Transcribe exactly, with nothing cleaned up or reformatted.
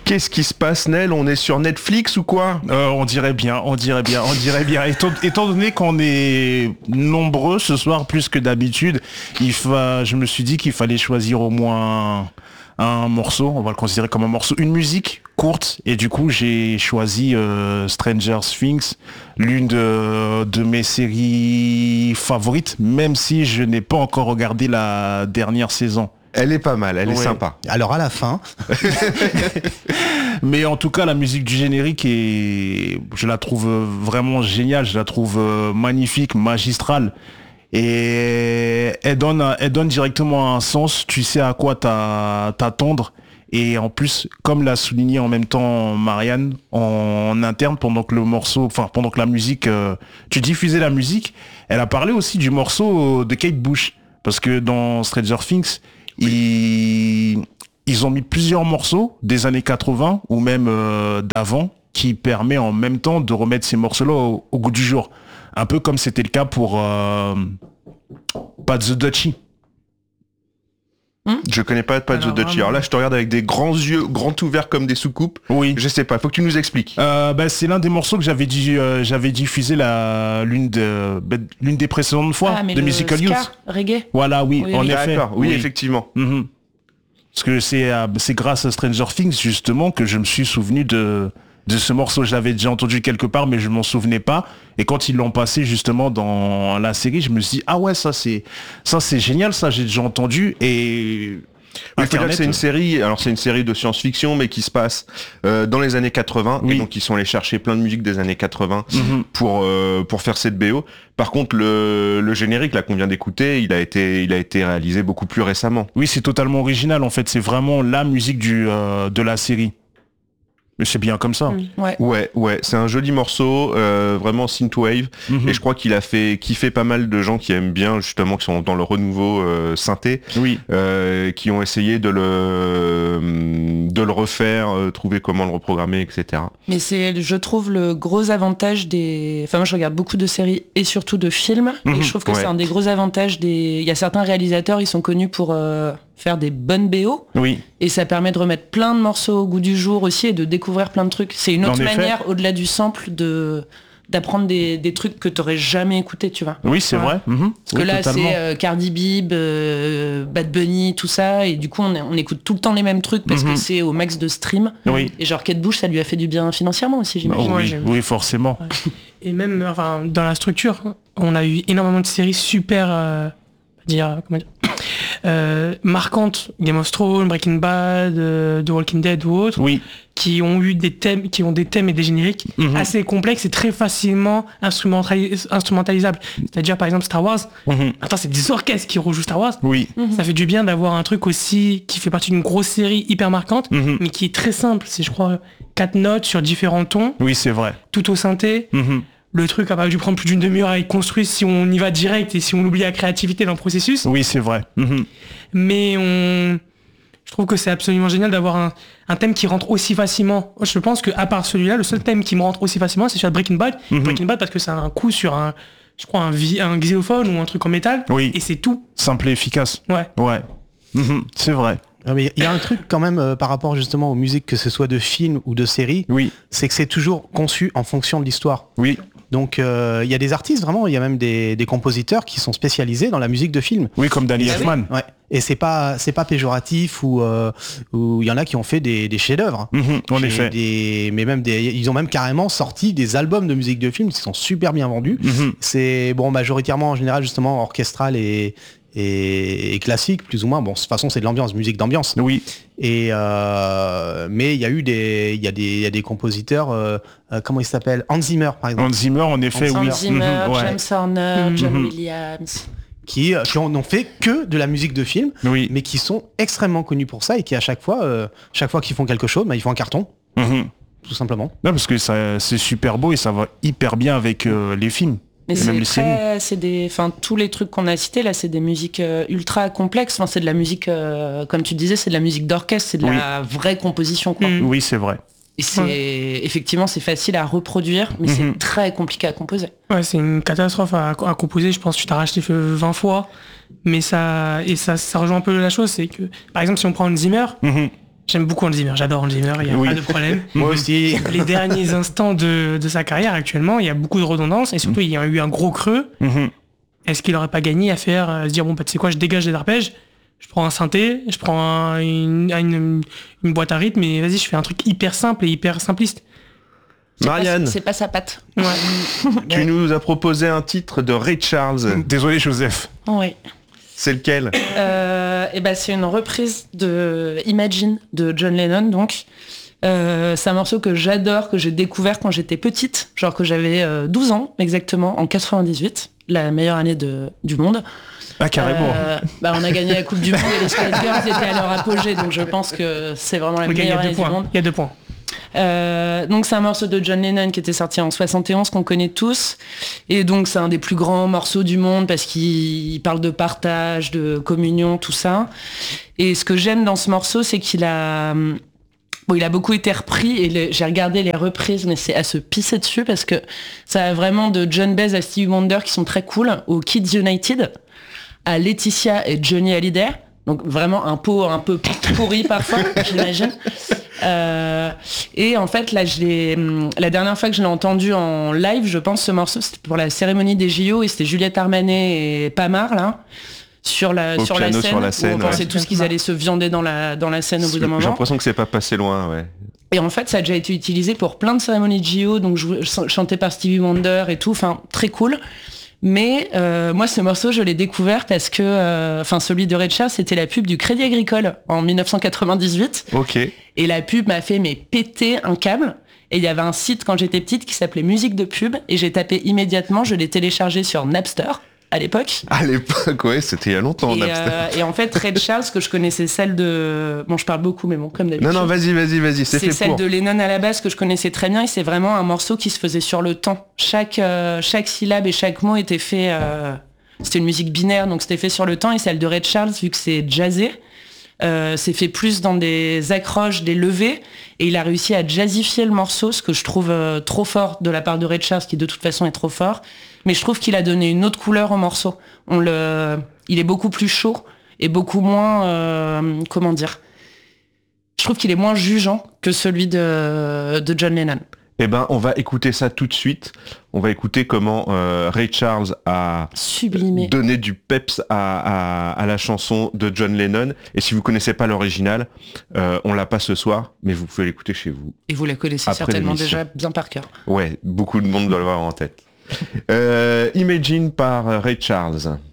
Qu'est-ce qui se passe, Nel? On est sur Netflix ou quoi? euh, On dirait bien, on dirait bien, on dirait bien. Étant, étant donné qu'on est nombreux ce soir, plus que d'habitude, il fa... je me suis dit qu'il fallait choisir au moins un morceau, on va le considérer comme un morceau, une musique courte, et du coup j'ai choisi euh, Stranger Things, l'une de, de mes séries favorites, même si je n'ai pas encore regardé la dernière saison. Elle est pas mal, elle est Ouais. sympa. Alors à la fin, Mais en tout cas, la musique du générique est, je la trouve vraiment géniale, je la trouve euh, magnifique, magistrale. Et elle donne, elle donne directement un sens, tu sais à quoi t'a- t'attendre. Et en plus, comme l'a souligné en même temps Marianne, en, en interne, pendant que le morceau, enfin pendant que la musique, euh, tu diffusais la musique, elle a parlé aussi du morceau de Kate Bush. Parce que dans Stranger Things, ils, ils ont mis plusieurs morceaux des années quatre-vingts ou même euh, d'avant qui permet en même temps de remettre ces morceaux-là au, au goût du jour. Un peu comme c'était le cas pour euh, Pat the Dutchie. Je connais pas Pat the Alors, Dutchie. vraiment. Alors là, je te regarde avec des grands yeux, grands ouverts comme des soucoupes. Oui. Je sais pas, faut que tu nous expliques. Euh, bah, c'est l'un des morceaux que j'avais dit, euh, j'avais diffusé la l'une de bah, l'une des précédentes fois Ah, mais de le Musical ska, Youth. reggae. Voilà, oui, Oui, en oui. effet. D'accord, oui, effectivement. Mhm. Parce que c'est euh, c'est grâce à Stranger Things justement que je me suis souvenu de de ce morceau. Je l'avais déjà entendu quelque part, mais je m'en souvenais pas. Et quand ils l'ont passé justement dans la série, je me suis dit ah ouais, ça c'est ça c'est génial, ça j'ai déjà entendu. Et Il faut dire que Internet, c'est une série, alors c'est une série de science-fiction, mais qui se passe euh, dans les années quatre-vingts, Oui. et donc ils sont allés chercher plein de musique des années quatre-vingts Mhm. pour euh, pour faire cette B O. Par contre, le, le générique là qu'on vient d'écouter, il a été il a été réalisé beaucoup plus récemment. Oui, c'est totalement original en fait. C'est vraiment la musique du euh, de la série. Mais c'est bien comme ça. Mm, ouais. Ouais, ouais, c'est un joli morceau, euh, vraiment synthwave, Mhm. et je crois qu'il a fait kiffer pas mal de gens qui aiment bien justement, qui sont dans le renouveau euh, synthé, Oui. euh, qui ont essayé de le de le refaire, euh, trouver comment le reprogrammer, et cetera. Mais c'est, je trouve, le gros avantage des... Enfin, moi, je regarde beaucoup de séries et surtout de films. Mhm, et je trouve que ouais. c'est un des gros avantages des... Il y a certains réalisateurs, ils sont connus pour euh, faire des bonnes B O. Oui. Et ça permet de remettre plein de morceaux au goût du jour aussi et de découvrir plein de trucs. C'est une En autre effet. manière, au-delà du sample, de d'apprendre des, des trucs que t'aurais jamais écouté, tu vois. Oui, c'est Ouais. vrai. Mhm. Parce que Oui, là, totalement. c'est euh, Cardi B, euh, Bad Bunny, tout ça. Et du coup, on, est- on écoute tout le temps les mêmes trucs parce Mhm. que c'est au max de stream. Oui. Et genre, Kate Bush, ça lui a fait du bien financièrement aussi, j'imagine. Oh, Ouais, oui, j'aime. oui, forcément. Et même enfin, dans la structure, on a eu énormément de séries super euh, dire, comment dire, euh, marquantes, Game of Thrones, Breaking Bad, euh, The Walking Dead ou autres, Oui. qui ont eu des thèmes, qui ont des thèmes et des génériques Mhm. assez complexes et très facilement instrumentali- instrumentalisables. C'est-à-dire par exemple Star Wars, Mhm. attends, c'est des orchestres qui rejouent Star Wars. Oui. Ça fait du bien d'avoir un truc aussi qui fait partie d'une grosse série hyper marquante, Mhm. mais qui est très simple. C'est, je crois, quatre notes sur différents tons, Oui, c'est vrai. tout au synthé. Mhm. Le truc a pas dû prendre plus d'une demi-heure à être construit si on y va direct et si on oublie la créativité dans le processus. Oui, c'est vrai. Mhm. Mais on... je trouve que c'est absolument génial d'avoir un, un thème qui rentre aussi facilement. Je pense que à part celui-là, le seul thème qui me rentre aussi facilement, c'est sur Breaking Bad. Mhm. Breaking Bad parce que c'est un coup sur un, je crois, un, vi- un xylophone ou un truc en métal. Oui. Et c'est tout. Simple et efficace. Ouais. Ouais. Mhm. C'est vrai. Non, mais il y a un truc quand même euh, par rapport justement aux musiques, que ce soit de films ou de séries, Oui. c'est que c'est toujours conçu en fonction de l'histoire. Oui. Donc euh, il y a des artistes vraiment, il y a même des, des compositeurs qui sont spécialisés dans la musique de film. Oui, comme Danny Ah oui. Elfman. Ouais. Et c'est pas c'est pas péjoratif ou euh, ou il y en a qui ont fait des, des chefs-d'œuvre. Mhm. En J'ai effet. des- mais même des, ils ont même carrément sorti des albums de musique de film qui sont super bien vendus. Mhm. C'est bon majoritairement en général justement orchestral et, et, et classique plus ou moins. Bon de toute façon c'est de l'ambiance, musique d'ambiance. Oui. Et euh, mais il y a eu des il y a des il y a des compositeurs euh, euh, comment ils s'appellent, Hans Zimmer par exemple, Hans Zimmer, en effet, Hans oui. Hans Zimmer, Mhm. Ouais. James Horner, John Mhm. Williams. qui euh, qui en ont fait que de la musique de film, Oui. mais qui sont extrêmement connus pour ça et qui à chaque fois euh, chaque fois qu'ils font quelque chose, bah, ils font un carton Mhm. tout simplement. Non, parce que ça, c'est super beau et ça va hyper bien avec euh, les films. Mais Et même c'est les séries. très, c'est des, enfin tous les trucs qu'on a cités là, c'est des musiques euh, ultra complexes. Enfin, c'est de la musique, euh, comme tu disais, c'est de la musique d'orchestre, c'est de la vraie composition, quoi. Mm. Oui, c'est vrai. Et c'est effectivement, c'est facile à reproduire, mais Mhm. c'est très compliqué à composer. Ouais, c'est une catastrophe à, à composer. Je pense que tu t'as racheté vingt fois. Mais ça, et ça, ça rejoint un peu la chose. C'est que, par exemple, si on prend Hans Zimmer, Mhm. J'aime beaucoup Hans Zimmer, j'adore Hans Zimmer, il n'y a Oui. pas de problème. Moi aussi. Les derniers instants de, de sa carrière actuellement, il y a beaucoup de redondance et surtout il y a eu un gros creux. Mhm. Est-ce qu'il aurait pas gagné à faire, euh, se dire bon bah tu sais quoi, je dégage les arpèges, je prends un synthé, je prends un- une, une, une boîte à rythme et vas-y je fais un truc hyper simple et hyper simpliste. C'est pas- Marianne, C'est pas sa patte. Ouais. tu nous as proposé un titre de Ray Charles. Désolé Joseph. Oui. C'est lequel? Euh, et ben c'est une reprise de Imagine de John Lennon donc. Euh, c'est un morceau que j'adore, que j'ai découvert quand j'étais petite, genre que j'avais euh, douze ans exactement, en quatre-vingt-dix-huit, la meilleure année de, du monde. Ah carrément. Euh, bah, on a gagné la Coupe du Monde et les Spice Girls étaient à leur apogée, donc je pense que c'est vraiment la Ok, il y meilleure a deux année du points. monde. Il y a deux points. Euh, donc c'est un morceau de John Lennon qui était sorti en soixante et onze qu'on connaît tous et donc c'est un des plus grands morceaux du monde parce qu'il il parle de partage, de communion, tout ça. Et ce que j'aime dans ce morceau c'est qu'il a bon, il a beaucoup été repris et les- j'ai regardé les reprises mais c'est à se pisser dessus parce que ça a vraiment de John Baez à Stevie Wonder qui sont très cool, aux Kids United, à Laetitia et Johnny Hallyday. Donc vraiment un pot un peu pourri parfois, j'imagine. Euh, et en fait, là, je l'ai, la dernière fois que je l'ai entendu en live, je pense ce morceau, c'était pour la cérémonie des J O et c'était Juliette Armanet et Pamar là sur la Au sur piano, la scène. sur la Où scène, on pensait ouais. tous qu'ils allaient se viander dans la dans la scène au bout d'un J'ai moment. l'impression que c'est pas passé loin, ouais. Et en fait, ça a déjà été utilisé pour plein de cérémonies de J O, donc jou- ch- chanté par Stevie Wonder et tout, enfin très cool. Mais euh, moi, ce morceau, je l'ai découvert parce que, euh, enfin, celui de Ray Charles, c'était la pub du Crédit Agricole en dix-neuf cent quatre-vingt-dix-huit. Ok. Et la pub m'a fait mais péter un câble. Et il y avait un site quand j'étais petite qui s'appelait Musique de pub. Et j'ai tapé immédiatement, je l'ai téléchargé sur Napster à l'époque. À l'époque, ouais, c'était il y a longtemps, Et, Napster. euh, et en fait, Ray Charles, que je connaissais celle de... Bon, je parle beaucoup, mais bon, comme d'habitude. Non, non, vas-y, vas-y, vas-y, c'est C'est fait celle pour. de Lennon à la base que je connaissais très bien et c'est vraiment un morceau qui se faisait sur le temps. Chaque, euh, chaque syllabe et chaque mot était fait... euh, c'était une musique binaire, donc c'était fait sur le temps. Et celle de Ray Charles, vu que c'est jazzé, euh, c'est fait plus dans des accroches, des levées. Et il a réussi à jazzifier le morceau, ce que je trouve euh, trop fort de la part de Ray Charles, qui de toute façon est trop fort. Mais je trouve qu'il a donné une autre couleur au morceau. On le, il est beaucoup plus chaud et beaucoup moins... euh, comment dire ? Je trouve qu'il est moins jugeant que celui de, de John Lennon. Eh ben, on va écouter ça tout de suite. On va écouter comment euh, Ray Charles a Sublimé. donné du peps à, à, à la chanson de John Lennon. Et si vous connaissez pas l'original, euh, on l'a pas ce soir, mais vous pouvez l'écouter chez vous. Et vous la connaissez Après certainement l'émission. déjà bien par cœur. Ouais, beaucoup de monde doit l'avoir en tête. Euh, Imagine par Ray Charles.